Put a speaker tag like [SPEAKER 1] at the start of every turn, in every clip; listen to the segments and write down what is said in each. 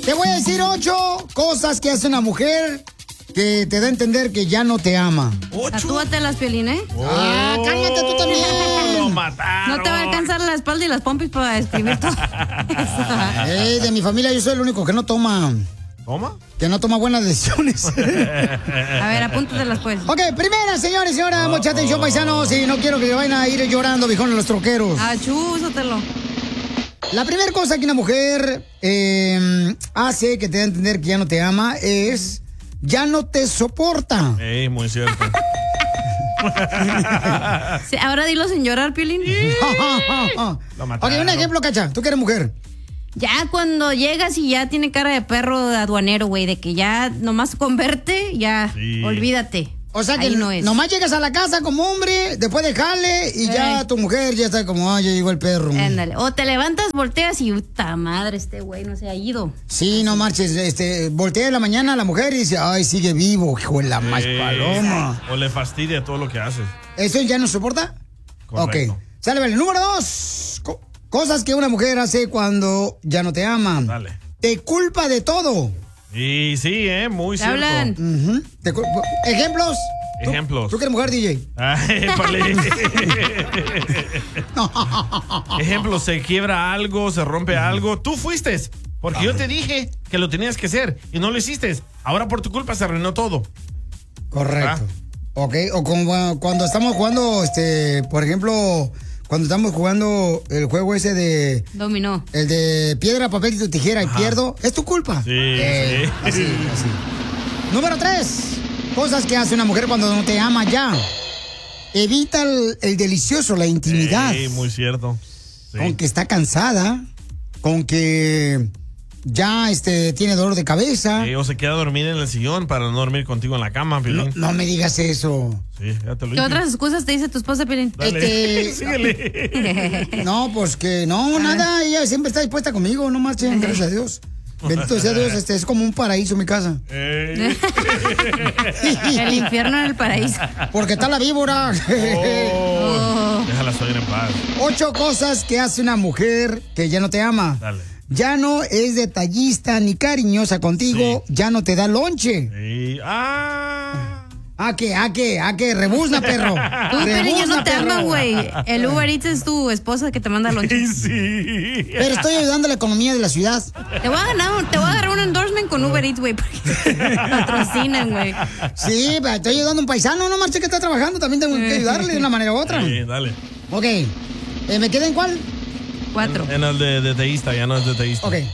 [SPEAKER 1] Te voy a decir 8 cosas que hace una mujer que te da a entender que ya no te ama.
[SPEAKER 2] Tatúate las, Piolín, ¿eh?
[SPEAKER 1] Cálmate tú también.
[SPEAKER 3] Lo mataron.
[SPEAKER 2] No te va a alcanzar la espalda y las pompis para escribir todo.
[SPEAKER 1] De mi familia yo soy el único que no toma.
[SPEAKER 3] ¿Toma?
[SPEAKER 1] Que no toma buenas decisiones.
[SPEAKER 2] A ver, apúntatelas pues.
[SPEAKER 1] Ok, primera, señores y señoras, mucha atención, paisanos. Y no quiero que vayan a ir llorando, viejones, los troqueros.
[SPEAKER 2] Chúsatelo.
[SPEAKER 1] La primera cosa que una mujer hace que te da a entender que ya no te ama es... ya no te soporta.
[SPEAKER 3] Muy cierto.
[SPEAKER 2] Sí, ahora dilo sin llorar, Piolín.
[SPEAKER 1] Ok, un ejemplo, Cacha. Tú que eres mujer.
[SPEAKER 2] Ya cuando llegas y ya tiene cara de perro aduanero, güey, de que ya nomás con verte, ya, olvídate.
[SPEAKER 1] O sea que
[SPEAKER 2] ahí no es.
[SPEAKER 1] Nomás llegas a la casa como hombre, después de jale, y ya tu mujer ya está como, ya llegó el perro.
[SPEAKER 2] Ándale. O te levantas, volteas y, puta madre, este güey no se ha ido.
[SPEAKER 1] Sí, no marches, voltea en la mañana a la mujer y dice, ay, sigue vivo, hijo de la más paloma.
[SPEAKER 3] O le fastidia todo lo que haces.
[SPEAKER 1] ¿Eso ya no soporta?
[SPEAKER 3] Correcto.
[SPEAKER 1] Ok. Sale, vale. Número 2. Cosas que una mujer hace cuando ya no te ama.
[SPEAKER 3] Dale.
[SPEAKER 1] Te culpa de todo.
[SPEAKER 3] Y sí, muy cierto.
[SPEAKER 1] Hablan. ¿Ejemplos?
[SPEAKER 3] Ejemplos.
[SPEAKER 1] ¿Tú que eres mujer, DJ?
[SPEAKER 3] Ay, Ejemplo, se quiebra algo, se rompe algo. Tú fuiste, porque yo te dije que lo tenías que hacer y no lo hiciste. Ahora por tu culpa se arruinó todo.
[SPEAKER 1] Correcto. Ok, o como cuando estamos jugando, por ejemplo, cuando estamos jugando el juego ese de...
[SPEAKER 2] Dominó.
[SPEAKER 1] El de piedra, papel y tijera y pierdo, es tu culpa.
[SPEAKER 3] Sí,
[SPEAKER 1] Así. Número 3. Cosas que hace una mujer cuando no te ama ya. Evita el delicioso, la intimidad.
[SPEAKER 3] Sí, muy cierto. Sí.
[SPEAKER 1] Con que está cansada, con que ya tiene dolor de cabeza.
[SPEAKER 3] O se queda a dormir en el sillón para no dormir contigo en la cama, Piolín.
[SPEAKER 1] No me digas eso.
[SPEAKER 3] Sí, ya te lo dije.
[SPEAKER 2] ¿Qué otras excusas te dice tu esposa, Piolín?
[SPEAKER 3] Síguele.
[SPEAKER 1] No, pues que no, nada. Ella siempre está dispuesta conmigo, no marchen, gracias a Dios. Bendito sea Dios, es como un paraíso mi casa.
[SPEAKER 2] El infierno en el paraíso.
[SPEAKER 1] Porque está la víbora.
[SPEAKER 3] Déjala salir en paz.
[SPEAKER 1] 8 cosas que hace una mujer que ya no te ama.
[SPEAKER 3] Dale.
[SPEAKER 1] Ya no es detallista ni cariñosa contigo, ya no te da lonche.
[SPEAKER 3] Sí.
[SPEAKER 1] ¿A qué? Rebuzna, perro.
[SPEAKER 2] Tú, pero ya no te aman, güey. El Uber Eats es tu esposa que te manda lonche.
[SPEAKER 3] Sí.
[SPEAKER 1] Pero estoy ayudando a la economía de la ciudad.
[SPEAKER 2] Te voy a agarrar un endorsement con Uber Eats, güey, porque patrocinan, güey.
[SPEAKER 1] Sí, pero estoy ayudando a un paisano, no marche que está trabajando, también tengo que ayudarle de una manera u otra.
[SPEAKER 3] Sí, dale.
[SPEAKER 1] Ok, ¿me queda en cuál?
[SPEAKER 2] 4.
[SPEAKER 3] En el de deteísta, ya no es deteísta.
[SPEAKER 1] Ok.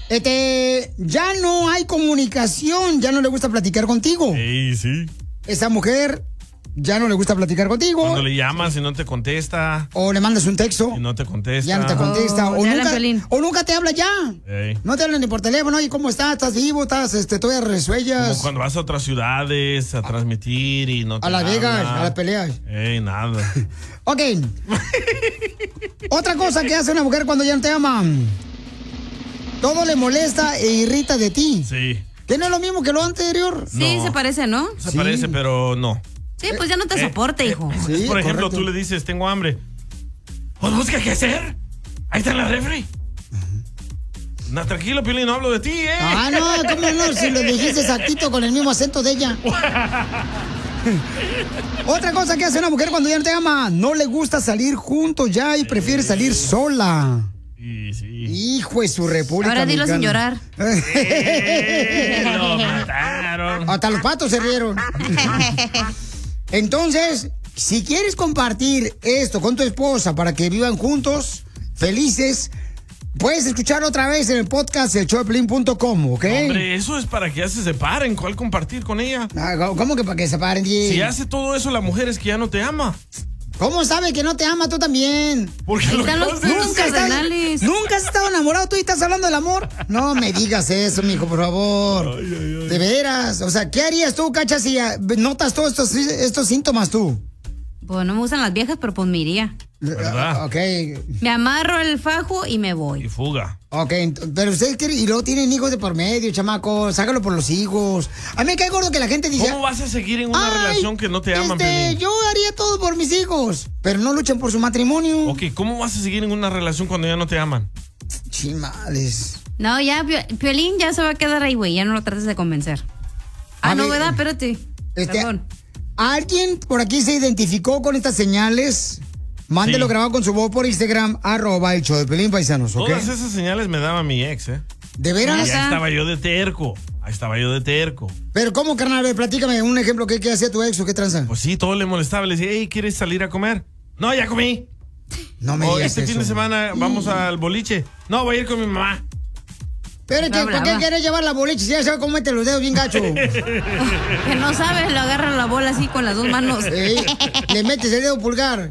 [SPEAKER 1] Ya no hay comunicación, ya no le gusta platicar contigo.
[SPEAKER 3] Sí.
[SPEAKER 1] Esa mujer ya no le gusta platicar contigo.
[SPEAKER 3] Cuando le llamas y no te contesta.
[SPEAKER 1] O le mandas un texto.
[SPEAKER 3] Y no te contesta.
[SPEAKER 1] Ya no te contesta. O nunca te habla ya.
[SPEAKER 3] Ey.
[SPEAKER 1] No te hablan ni por teléfono. Oye, ¿cómo estás? ¿Estás vivo? ¿Estás todavía resuellas?
[SPEAKER 3] Como cuando vas a otras ciudades a transmitir y no te
[SPEAKER 1] A Las Vegas,
[SPEAKER 3] habla.
[SPEAKER 1] a las peleas.
[SPEAKER 3] Nada.
[SPEAKER 1] Ok. Otra cosa que hace una mujer cuando ya no te ama. Todo le molesta e irrita de ti.
[SPEAKER 3] Sí.
[SPEAKER 1] ¿Que no es lo mismo que lo anterior?
[SPEAKER 2] Sí,
[SPEAKER 3] No.
[SPEAKER 2] se parece, ¿no?
[SPEAKER 3] Se parece, pero no.
[SPEAKER 2] Sí, pues ya no te soporta, hijo.
[SPEAKER 1] Sí,
[SPEAKER 3] Por ejemplo,
[SPEAKER 1] correcto.
[SPEAKER 3] tú le dices, tengo hambre. Pues busca qué hacer. Ahí está en la refri. No, tranquilo, Piolín, no hablo de ti, ¿eh?
[SPEAKER 1] No, ¿cómo no? Si lo dijiste exactito con el mismo acento de ella. Otra cosa que hace una mujer cuando ya no te ama, no le gusta salir juntos ya y prefiere salir sola.
[SPEAKER 3] Sí.
[SPEAKER 1] Hijo de su república.
[SPEAKER 2] Ahora dilo sin llorar.
[SPEAKER 3] Lo mataron.
[SPEAKER 1] Hasta los patos se rieron. Entonces, si quieres compartir esto con tu esposa para que vivan juntos, felices, puedes escuchar otra vez en el podcast elshowdepiolín.com, ¿ok?
[SPEAKER 3] Hombre, eso es para que ya se separen. ¿Cuál compartir con ella?
[SPEAKER 1] ¿Cómo que para que se separen?
[SPEAKER 3] Si hace todo eso, la mujer es que ya no te ama.
[SPEAKER 1] ¿Cómo sabe que no te ama tú también?
[SPEAKER 3] Porque
[SPEAKER 2] están los puntos cardenales.
[SPEAKER 1] ¿Nunca has estado enamorado tú y estás hablando del amor? No me digas eso, mijo, por favor. De veras. O sea, ¿qué harías tú, Cacha, si notas todos estos síntomas tú?
[SPEAKER 2] Pues no me gustan las viejas, pero pues me iría.
[SPEAKER 3] ¿Verdad?
[SPEAKER 1] Ok.
[SPEAKER 2] Me amarro el fajo y me voy.
[SPEAKER 3] Y fuga.
[SPEAKER 1] Ok, pero ustedes quieren, y luego tienen hijos de por medio, chamacos, sácalo por los hijos. A mí me cae gordo que la gente dice...
[SPEAKER 3] ¿Cómo vas a seguir en una relación que no te aman, Piolín?
[SPEAKER 1] Yo haría todo por mis hijos, pero no luchan por su matrimonio.
[SPEAKER 3] Ok, ¿cómo vas a seguir en una relación cuando ya no te aman?
[SPEAKER 1] Chimales.
[SPEAKER 2] No, ya, Piolín ya se va a quedar ahí, güey. Ya no lo trates de convencer. No, ¿verdad? Espérate. Perdón.
[SPEAKER 1] ¿Alguien por aquí se identificó con estas señales? Mándelo grabado con su voz por Instagram, @el show de Piolín, paisanos, ¿ok?
[SPEAKER 3] Todas esas señales me daba mi ex,
[SPEAKER 1] ¿De veras?
[SPEAKER 3] Ya estaba yo de terco.
[SPEAKER 1] Pero ¿cómo, carnal? A ver, platícame un ejemplo. ¿Qué hacía tu ex o qué tranza?
[SPEAKER 3] Pues sí, todo le molestaba. Le decía, hey, ¿quieres salir a comer? No, ya comí.
[SPEAKER 1] No me digas
[SPEAKER 3] este
[SPEAKER 1] eso.
[SPEAKER 3] fin de semana vamos al boliche. No, voy a ir con mi mamá.
[SPEAKER 1] Pero ¿por qué quieres llevar la boliche si ya sabes cómo mete los dedos bien gacho?
[SPEAKER 2] Que no sabes, lo agarra la bola así con las dos manos.
[SPEAKER 1] Le metes el dedo pulgar.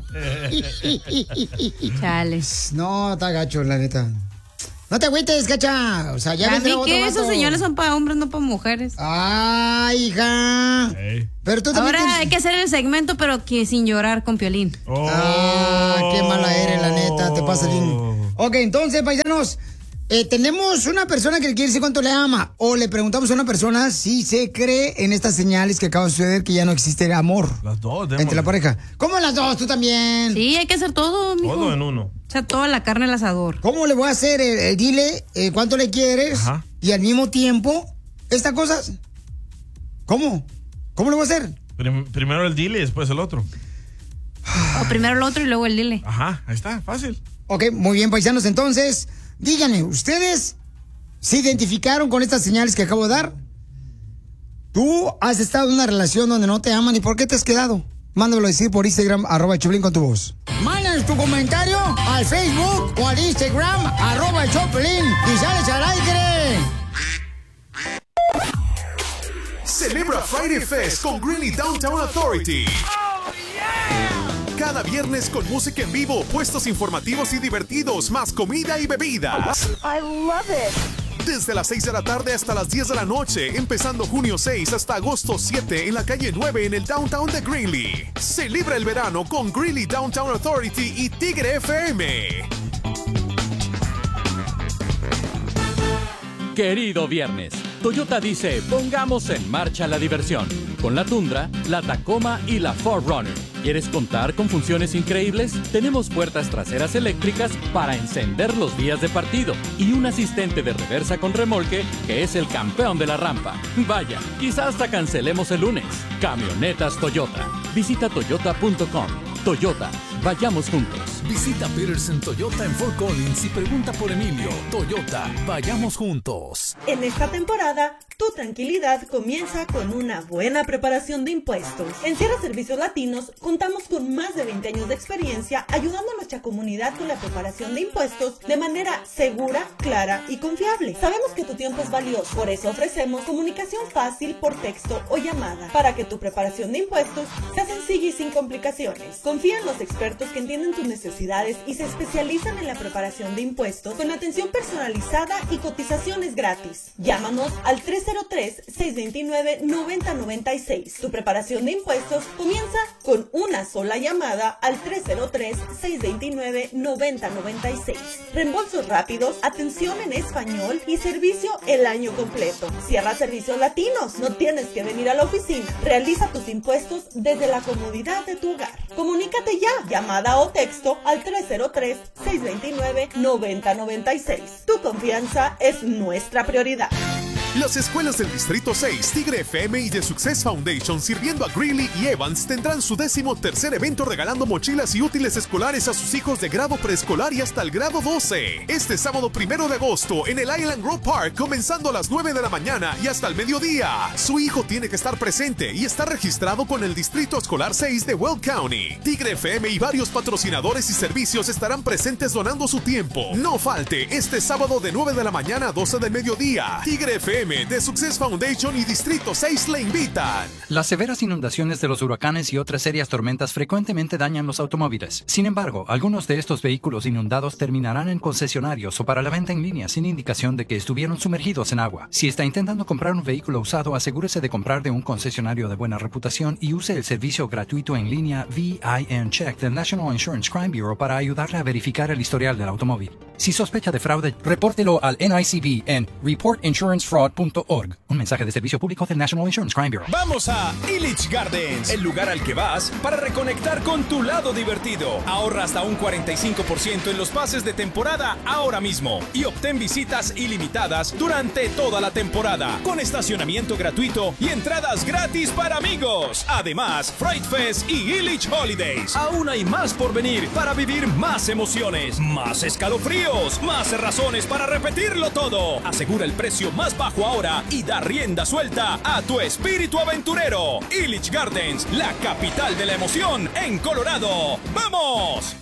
[SPEAKER 2] Chales.
[SPEAKER 1] No, está gacho, la neta. No te agüites, cacha. O sea, ya vendrá otro
[SPEAKER 2] que
[SPEAKER 1] vato.
[SPEAKER 2] esos señales son para hombres, no para mujeres.
[SPEAKER 1] Ay, hija. Pero tú también
[SPEAKER 2] ahora hay que hacer el segmento, pero que sin llorar con Piolín.
[SPEAKER 1] Qué mala eres, la neta. Te pasa bien. Ok, entonces, paisanos, tenemos una persona que le quiere decir cuánto le ama. O le preguntamos a una persona si se cree en estas señales que acaban de suceder, que ya no existe amor.
[SPEAKER 3] Las dos,
[SPEAKER 1] entre la pareja. ¿Cómo las dos? ¿Tú también?
[SPEAKER 2] Sí, hay que hacer todo, mijo.
[SPEAKER 3] Todo en uno.
[SPEAKER 2] O sea, toda la carne al asador.
[SPEAKER 1] ¿Cómo le voy a hacer dile cuánto le quieres? Ajá. Y al mismo tiempo, estas cosas? ¿Cómo? ¿Cómo le voy a hacer?
[SPEAKER 3] Primero el dile y después el otro.
[SPEAKER 2] O primero el otro y luego el dile.
[SPEAKER 3] Ajá, ahí está, fácil.
[SPEAKER 1] Ok, muy bien, paisanos. Entonces, díganme, ¿ustedes se identificaron con estas señales que acabo de dar? ¿Tú has estado en una relación donde no te aman y por qué te has quedado? Mándalo a decir por Instagram, @Choplin con tu voz. Mándanos tu comentario al Facebook o al Instagram, @Choplin y sales al aire.
[SPEAKER 4] Celebra Friday Fest con Greeley Downtown Authority. Oh, yeah. Cada viernes con música en vivo, puestos informativos y divertidos, más comida y bebidas.
[SPEAKER 5] I love it.
[SPEAKER 4] Desde las 6 de la tarde hasta las 10 de la noche, empezando junio 6 hasta agosto 7 en la calle 9 en el downtown de Greeley. Celebra el verano con Greeley Downtown Authority y Tigre FM.
[SPEAKER 6] Querido viernes, Toyota dice, pongamos en marcha la diversión. Con la Tundra, la Tacoma y la 4Runner. ¿Quieres contar con funciones increíbles? Tenemos puertas traseras eléctricas para encender los días de partido y un asistente de reversa con remolque que es el campeón de la rampa. Vaya, quizás hasta cancelemos el lunes. Camionetas Toyota. Visita toyota.com. Toyota, vayamos juntos.
[SPEAKER 7] Visita Peterson Toyota en Fort Collins y pregunta por Emilio. Toyota, vayamos juntos.
[SPEAKER 8] En esta temporada, tu tranquilidad comienza con una buena preparación de impuestos. En Sierra Servicios Latinos, contamos con más de 20 años de experiencia ayudando a nuestra comunidad con la preparación de impuestos de manera segura, clara y confiable. Sabemos que tu tiempo es valioso, por eso ofrecemos comunicación fácil por texto o llamada para que tu preparación de impuestos sea sencilla y sin complicaciones. Confía en los expertos que entienden tus necesidades y se especializan en la preparación de impuestos con atención personalizada y cotizaciones gratis. Llámanos al 303-629-9096. Tu preparación de impuestos comienza con una sola llamada al 303-629-9096. Reembolsos rápidos, atención en español y servicio el año completo. Sierra Servicios Latinos. No tienes que venir a la oficina. Realiza tus impuestos desde la comodidad de tu hogar. Comunícate ya, llamada o texto al 303-629-9096. Tu confianza es nuestra prioridad.
[SPEAKER 4] Las escuelas del Distrito 6, Tigre FM y The Success Foundation, sirviendo a Greeley y Evans, tendrán su 13º evento regalando mochilas y útiles escolares a sus hijos de grado preescolar y hasta el grado 12. Este sábado 1 de agosto en el Island Grove Park, comenzando a las 9 de la mañana y hasta el mediodía. Su hijo tiene que estar presente y está registrado con el Distrito Escolar 6 de Weld County. Tigre FM y varios patrocinadores y servicios estarán presentes donando su tiempo. No falte este sábado de 9 de la mañana a 12 del mediodía. Tigre FM, The Success Foundation y Distrito 6 le invitan.
[SPEAKER 9] Las severas inundaciones de los huracanes y otras serias tormentas frecuentemente dañan los automóviles. Sin embargo, algunos de estos vehículos inundados terminarán en concesionarios o para la venta en línea sin indicación de que estuvieron sumergidos en agua. Si está intentando comprar un vehículo usado, asegúrese de comprar de un concesionario de buena reputación y use el servicio gratuito en línea VIN Check del National Insurance Crime Bureau para ayudarle a verificar el historial del automóvil. Si sospecha de fraude, repórtelo al NICB en reportinsurancefraud.org. Un mensaje de servicio público del National Insurance Crime Bureau.
[SPEAKER 5] Vamos a Illich Gardens, el lugar al que vas para reconectar con tu lado divertido. Ahorra hasta un 45% en los pases de temporada ahora mismo y obtén visitas ilimitadas durante toda la temporada, con estacionamiento gratuito y entradas gratis para amigos. Además, Fright Fest y Illich Holidays. Aún hay más por venir para vivir más emociones, más escalofríos, más razones para repetirlo todo. Asegura el precio más bajo ahora y da rienda suelta a tu espíritu aventurero. Illich Gardens, la capital de la emoción en Colorado. ¡Vamos!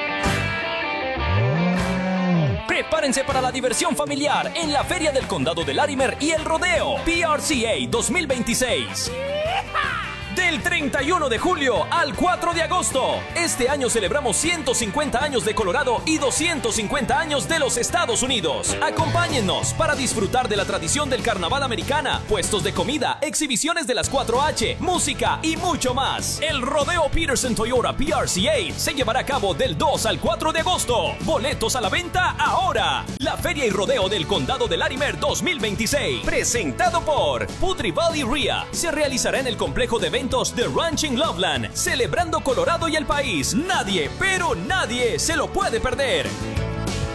[SPEAKER 10] Prepárense para la diversión familiar en la Feria del Condado de Larimer y el Rodeo PRCA 2026. Del 31 de julio al 4 de agosto. Este año celebramos 150 años de Colorado y 250 años de los Estados Unidos. Acompáñennos para disfrutar de la tradición del carnaval americana, puestos de comida, exhibiciones de las 4H, música y mucho más. El Rodeo Peterson Toyota PRCA se llevará a cabo del 2 al 4 de agosto. Boletos a la venta ahora. La Feria y Rodeo del Condado de Larimer 2026, presentado por Putri Valley RIA, se realizará en el complejo de eventos de Ranching Loveland, celebrando Colorado y el país. Nadie, pero nadie se lo puede perder.